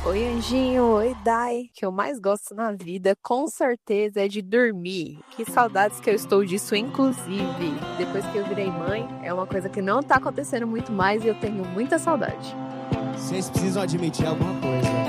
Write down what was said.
Oi, Anjinho, oi, Dai. O que eu mais gosto na vida, com certeza, é de dormir. Que saudades que eu estou disso, inclusive. Depois que eu virei mãe, é uma coisa que não tá acontecendo muito mais e eu tenho muita saudade. Vocês precisam admitir alguma coisa.